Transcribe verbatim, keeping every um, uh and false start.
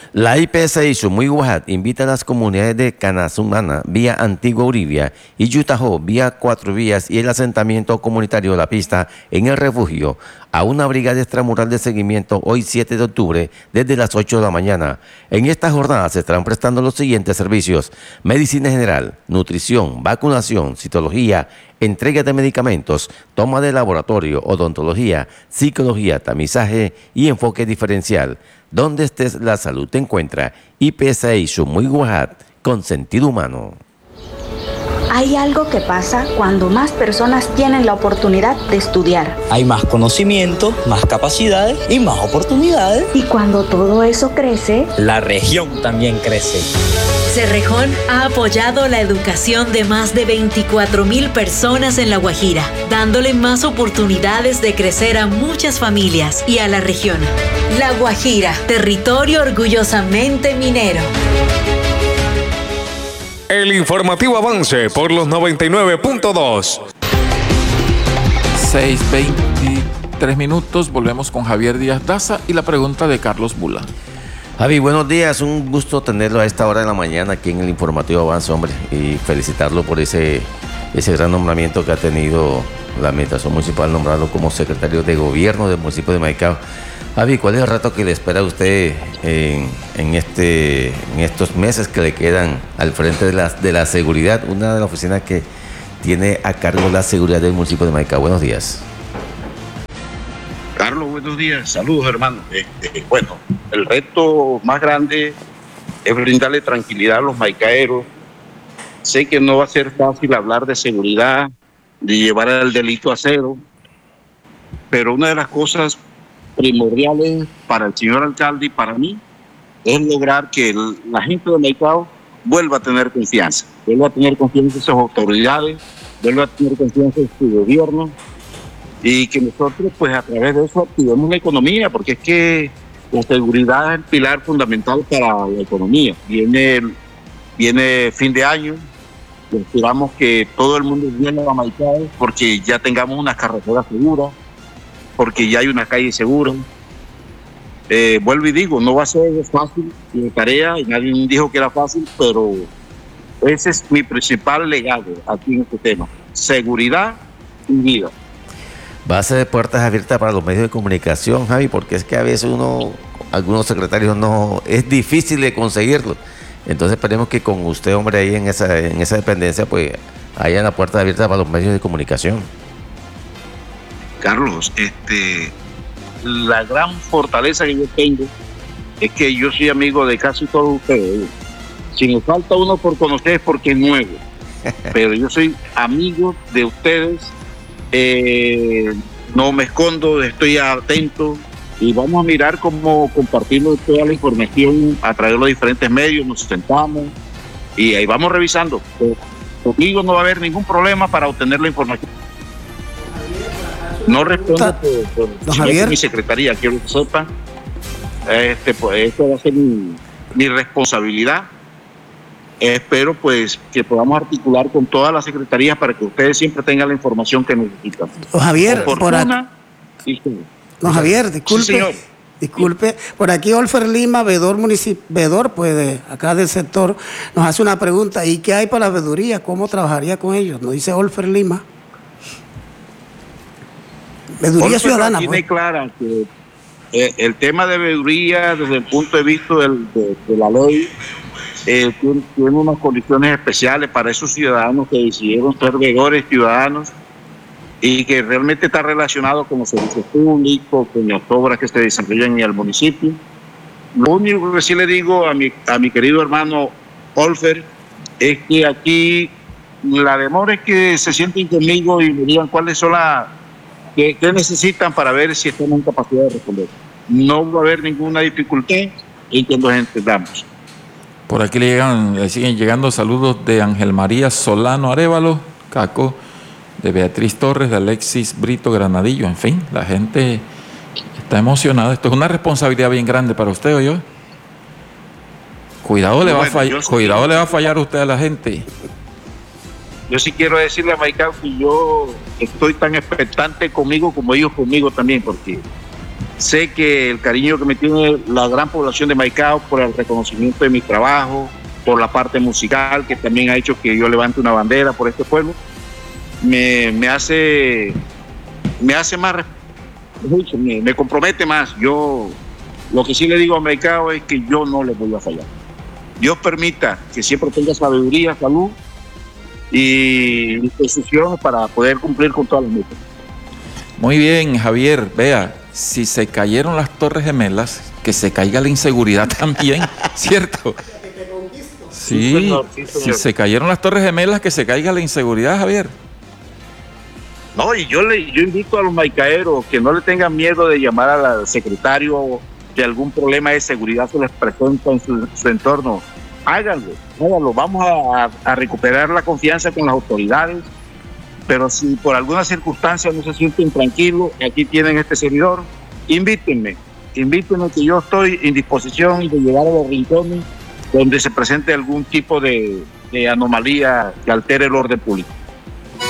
La I P S I Sumuy Guajat invita a las comunidades de Canazumana, vía Antigua Uribia, y Yutajó, vía Cuatro Vías, y el asentamiento comunitario de La Pista en el refugio, a una brigada extramural de seguimiento hoy siete de octubre desde las ocho de la mañana. En esta jornada se estarán prestando los siguientes servicios: medicina general, nutrición, vacunación, citología, entrega de medicamentos, toma de laboratorio, odontología, psicología, tamizaje y enfoque diferencial. Donde estés, la salud te encuentra. I P S I Sumuy Guajat, con sentido humano. Hay algo que pasa cuando más personas tienen la oportunidad de estudiar. Hay más conocimiento, más capacidades y más oportunidades. Y cuando todo eso crece, la región también crece. Cerrejón ha apoyado la educación de más de veinticuatro mil personas en La Guajira, dándole más oportunidades de crecer a muchas familias y a la región. La Guajira, territorio orgullosamente minero. El informativo avance por los noventa y nueve punto dos. seis veintitrés minutos, volvemos con Javier Díaz Daza y la pregunta de Carlos Bula. Javi, buenos días, un gusto tenerlo a esta hora de la mañana aquí en el informativo avance, hombre, y felicitarlo por ese, ese gran nombramiento que ha tenido la administración municipal, nombrado como secretario de gobierno del municipio de Maicao. Javi, ¿cuál es el reto que le espera a usted en, en, este, en estos meses que le quedan al frente de la, de la seguridad? Una de las oficinas que tiene a cargo la seguridad del municipio de Maicao. Buenos días. Carlos, buenos días. Saludos, hermano. Este, bueno, el reto más grande es brindarle tranquilidad a los maicaeros. Sé que no va a ser fácil hablar de seguridad, de llevar el delito a cero, pero una de las cosas primordiales para el señor alcalde y para mí es lograr que el, la gente de Maicao vuelva a tener confianza, vuelva a tener confianza en sus autoridades, vuelva a tener confianza en su gobierno, y que nosotros pues a través de eso activemos la economía, porque es que la seguridad es el pilar fundamental para la economía. Viene, viene fin de año, esperamos que todo el mundo viene a Maicao porque ya tengamos una carretera segura, porque ya hay una calle segura. Eh, vuelvo y digo, no va a ser fácil la tarea, y nadie dijo que era fácil, pero ese es mi principal legado aquí en este tema: seguridad y vida. Va a ser puertas abiertas para los medios de comunicación, Javi, porque es que a veces uno, algunos secretarios no, es difícil de conseguirlo. Entonces esperemos que con usted, hombre, ahí en esa, en esa dependencia, pues haya la puerta abierta para los medios de comunicación. Carlos, este, la gran fortaleza que yo tengo es que yo soy amigo de casi todos ustedes. Si me falta uno por conocer es porque es nuevo, pero yo soy amigo de ustedes. Eh, no me escondo, estoy atento y vamos a mirar cómo compartimos toda la información a través de los diferentes medios. Nos sentamos y ahí vamos revisando. Conmigo no va a haber ningún problema para obtener la información. No respondo por, por, por mi secretaría, quiero que sepan. Este, pues, esto va a ser mi, mi responsabilidad. Espero pues que podamos articular con todas las secretarías para que ustedes siempre tengan la información que necesitan. Don Javier, por aquí, sí, sí. Don Javier, disculpe, sí, disculpe, por aquí Olfer Lima, vedor municip, vedor pues de acá del sector, nos hace una pregunta: ¿y qué hay para la veeduría? ¿Cómo trabajaría con ellos? Nos dice Olfer Lima. Veeduría ciudadana. Tiene pues. clara que eh, el tema de veeduría desde el punto de vista del, de, de la ley Eh, tiene, tiene unas condiciones especiales para esos ciudadanos que decidieron ser veedores ciudadanos y que realmente está relacionado con los servicios públicos, con las obras que se desarrollan en el municipio. Lo único que sí le digo a mi, a mi querido hermano Olfer es que aquí la demora es que se sienten conmigo y me digan cuáles son las que, que necesitan para ver si estamos en capacidad de responder. No va a haber ninguna dificultad en que nos entendamos. Por aquí le llegan, le siguen llegando saludos de Ángel María Solano Arévalo, Caco, de Beatriz Torres, de Alexis Brito Granadillo. En fin, la gente está emocionada. Esto es una responsabilidad bien grande para usted, ¿o yo? Cuidado, no, le va bueno, a fallar, cuidado sí. le va a fallar usted a la gente. Yo sí quiero decirle a Maicao que yo estoy tan expectante conmigo como ellos conmigo también, porque Sé que el cariño que me tiene la gran población de Maicao por el reconocimiento de mi trabajo, por la parte musical, que también ha hecho que yo levante una bandera por este pueblo, me, me hace me hace más, me, me compromete más. Yo lo que sí le digo a Maicao es que yo no le voy a fallar. Dios permita que siempre tenga sabiduría, salud y disposición para poder cumplir con todas las metas. Muy bien, Javier. Vea, si se cayeron las Torres Gemelas, que se caiga la inseguridad también, ¿cierto? Sí, Sí, señor, sí, si señor. se cayeron las Torres Gemelas, que se caiga la inseguridad, Javier. No, y yo le yo invito a los maicaeros que no le tengan miedo de llamar al secretario de algún problema de seguridad se les presenta en su, su entorno. Háganlo, háganlo. Vamos a, a recuperar la confianza con las autoridades, pero si por alguna circunstancia no se sienten tranquilos, aquí tienen este servidor, invítenme, invítenme que yo estoy en disposición de llegar a los rincones donde se presente algún tipo de, de anomalía que altere el orden público.